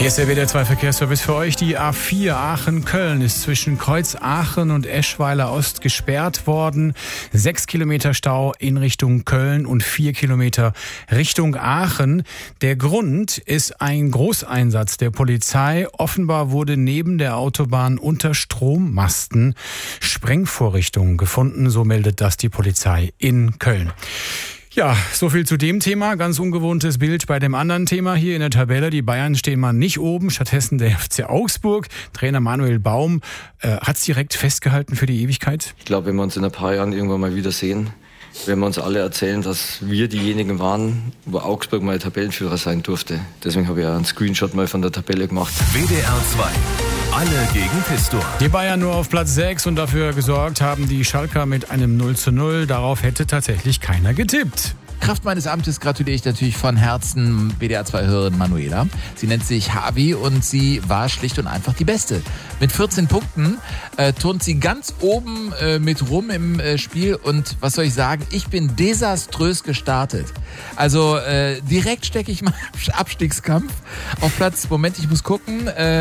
Hier ist der WDR 2 Verkehrsservice für euch. Die A4 Aachen-Köln ist zwischen Kreuz Aachen und Eschweiler Ost gesperrt worden. 6 Kilometer Stau in Richtung Köln und 4 Kilometer Richtung Aachen. Der Grund ist ein Großeinsatz der Polizei. Offenbar wurde neben der Autobahn unter Strommasten Sprengvorrichtungen gefunden. So meldet das die Polizei in Köln. Ja, so viel zu dem Thema. Ganz ungewohntes Bild bei dem anderen Thema hier in der Tabelle. Die Bayern stehen mal nicht oben, stattdessen der FC Augsburg. Trainer Manuel Baum hat's direkt festgehalten für die Ewigkeit. Ich glaube, wenn wir uns in ein paar Jahren irgendwann mal wiedersehen, werden wir uns alle erzählen, dass wir diejenigen waren, wo Augsburg mal Tabellenführer sein durfte. Deswegen habe ich auch einen Screenshot mal von der Tabelle gemacht. WDR 2. Alle gegen Pistor. Die Bayern nur auf Platz 6 und dafür gesorgt haben die Schalker mit einem 0:0. Darauf hätte tatsächlich keiner getippt. Kraft meines Amtes gratuliere ich natürlich von Herzen WDR 2-Hörerin Manuela. Sie nennt sich Havi und sie war schlicht und einfach die Beste. Mit 14 Punkten turnt sie ganz oben mit rum im Spiel und was soll ich sagen, ich bin desaströs gestartet. Also direkt stecke ich mal im Abstiegskampf auf Platz, Moment, ich muss gucken,